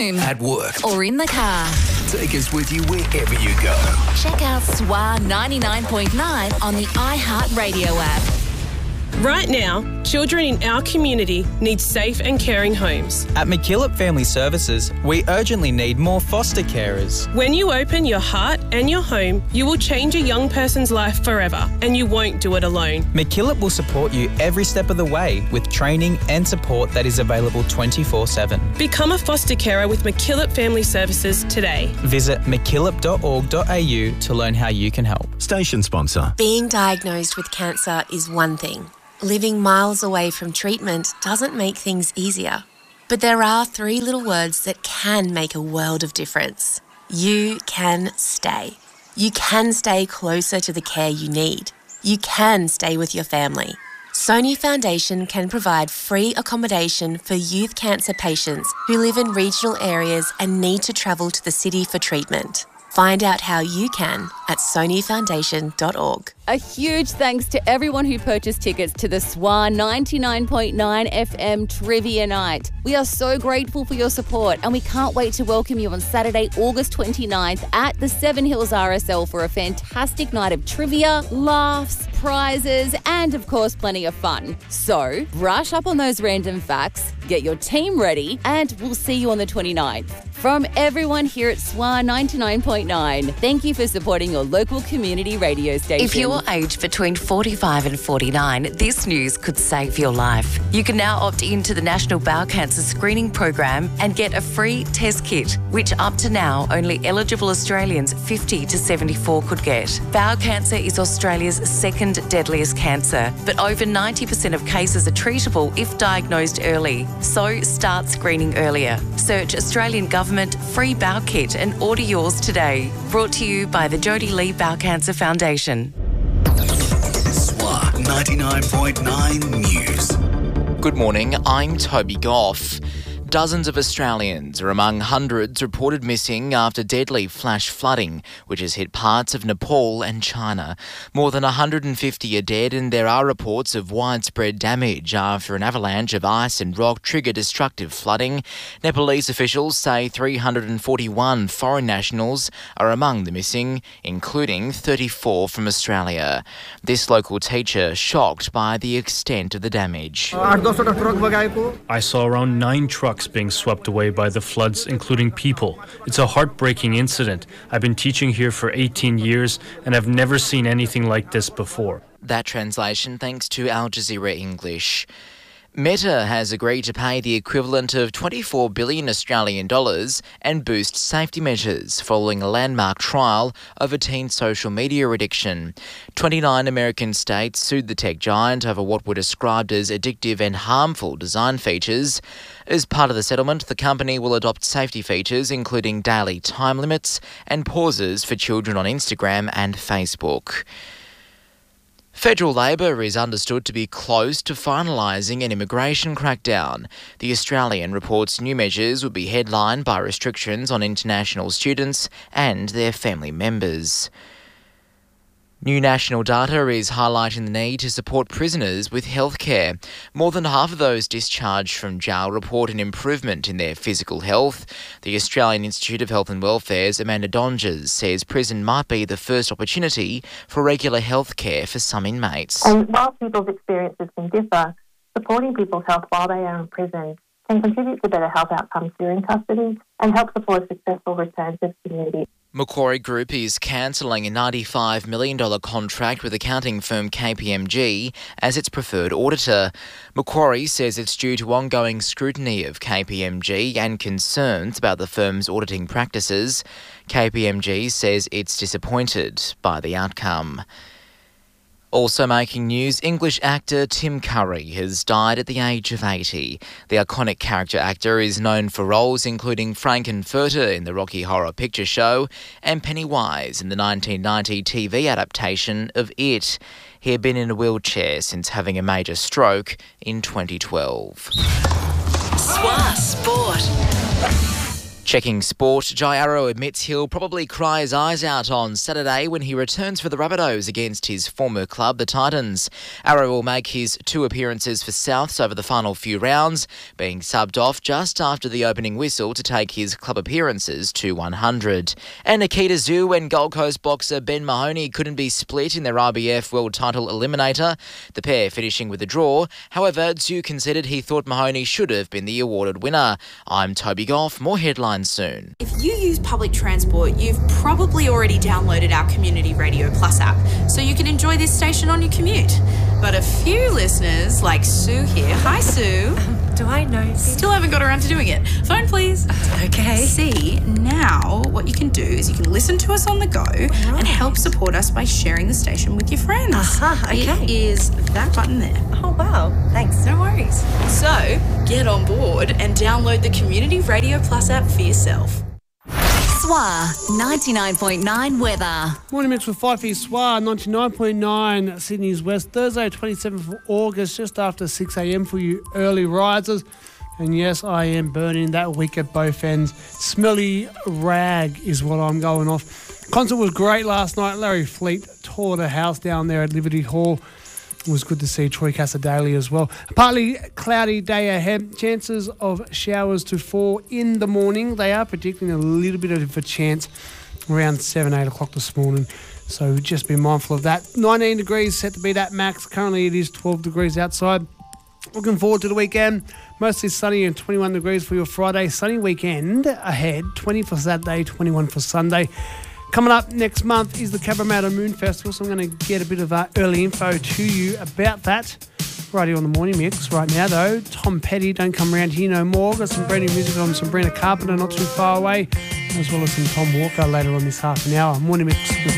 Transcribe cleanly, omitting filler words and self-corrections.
home, at work, or in the car. Take us with you wherever you go. Check out SWA 99.9 on the iHeartRadio app. Right now, children in our community need safe and caring homes. At McKillop Family Services, we urgently need more foster carers. When you open your heart and your home, you will change a young person's life forever, and you won't do it alone. McKillop will support you every step of the way with training and support that is available 24/7. Become a foster carer with McKillop Family Services today. Visit mckillop.org.au to learn how you can help. Station sponsor. Being diagnosed with cancer is one thing. Living miles away from treatment doesn't make things easier. But there are 3 little words that can make a world of difference. You can stay. You can stay closer to the care you need. You can stay with your family. Sony Foundation can provide free accommodation for youth cancer patients who live in regional areas and need to travel to the city for treatment. Find out how you can at sonyfoundation.org. A huge thanks to everyone who purchased tickets to the SWA 99.9 FM Trivia Night. We are so grateful for your support, and we can't wait to welcome you on Saturday, August 29th at the Seven Hills RSL for a fantastic night of trivia, laughs, prizes, and of course plenty of fun. So brush up on those random facts, get your team ready, and we'll see you on the 29th. From everyone here at SWA 99.9, thank you for supporting your local community radio station. If you're aged between 45 and 49, this news could save your life. You can now opt into the National Bowel Cancer Screening Program and get a free test kit, which up to now only eligible Australians 50 to 74 could get. Bowel cancer is Australia's second deadliest cancer, but over 90% of cases are treatable if diagnosed early. So start screening earlier. Search Australian Government Free Bowel Kit and order yours today. Brought to you by the Jodie Lee Bowel Cancer Foundation. SWA 99.9 News. Good morning, I'm Toby Goff. Dozens of Australians are among hundreds reported missing after deadly flash flooding, which has hit parts of Nepal and China. More than 150 are dead, and there are reports of widespread damage after an avalanche of ice and rock triggered destructive flooding. Nepalese officials say 341 foreign nationals are among the missing, including 34 from Australia. This local teacher shocked by the extent of the damage. I saw around 9 trucks being swept away by the floods, including people. It's a heartbreaking incident. I've been teaching here for 18 years and I've never seen anything like this before. That translation thanks to Al Jazeera English. Meta has agreed to pay the equivalent of 24 billion Australian dollars and boost safety measures following a landmark trial over teen social media addiction. 29 American states sued the tech giant over what were described as addictive and harmful design features. As part of the settlement, the company will adopt safety features including daily time limits and pauses for children on Instagram and Facebook. Federal Labor is understood to be close to finalising an immigration crackdown. The Australian reports new measures would be headlined by restrictions on international students and their family members. New national data is highlighting the need to support prisoners with healthcare. More than half of those discharged from jail report an improvement in their physical health. The Australian Institute of Health and Welfare's Amanda Donges says prison might be the first opportunity for regular healthcare for some inmates. And while people's experiences can differ, supporting people's health while they are in prison can contribute to better health outcomes during custody and help support a successful return to the community. Macquarie Group is cancelling a $95 million contract with accounting firm KPMG as its preferred auditor. Macquarie says it's due to ongoing scrutiny of KPMG and concerns about the firm's auditing practices. KPMG says it's disappointed by the outcome. Also making news, English actor Tim Curry has died at the age of 80. The iconic character actor is known for roles including Frankenfurter in the Rocky Horror Picture Show and Pennywise in the 1990 TV adaptation of It. He had been in a wheelchair since having a major stroke in 2012. SWA Sport. Checking sport, Jai Arrow admits he'll probably cry his eyes out on Saturday when he returns for the Rabbitohs against his former club, the Titans. Arrow will make his 2 appearances for Souths over the final few rounds, being subbed off just after the opening whistle to take his club appearances to 100. And Nikita Zhu and Gold Coast boxer Ben Mahoney couldn't be split in their IBF World Title Eliminator, the pair finishing with a draw. However, Zhu conceded he thought Mahoney should have been the awarded winner. I'm Toby Goff, more headlines soon. If you use public transport, you've probably already downloaded our Community Radio Plus app, so you can enjoy this station on your commute. But a few listeners, like Sue here, hi Sue. Do I know? Still haven't got around to doing it. Phone please. Okay. See, now what you can do is you can listen to us on the go and help support us by sharing the station with your friends. Okay. It is that button there. Oh, wow. Thanks. No worries. So, get on board and download the Community Radio Plus app for yourself. SWA 99.9 weather. Morning mix with Fifey SWA 99.9 Sydney's West. Thursday 27th of August, just after 6 a.m. for you early risers. And yes, I am burning that week at both ends. Smelly rag is what I'm going off. Concert was great last night. Larry Fleet tore the house down there at Liberty Hall. It was good to see Troy Casadale as well. A partly cloudy day ahead. Chances of showers to fall in the morning. They are predicting a little bit of a chance around 7, 8 o'clock this morning. So just be mindful of that. 19 degrees set to be that max. Currently it is 12 degrees outside. Looking forward to the weekend. Mostly sunny and 21 degrees for your Friday. Sunny weekend ahead. 20 for Saturday, 21 for Sunday. Coming up next month is the Cabramatta Moon Festival, so I'm going to get a bit of early info to you about that. Right here on the Morning Mix. Right now, though, Tom Petty, Don't Come Round Here No More. Got some brand new music on Sabrina Carpenter, Not Too Far Away, as well as some Tom Walker later on this half an hour. Morning Mix with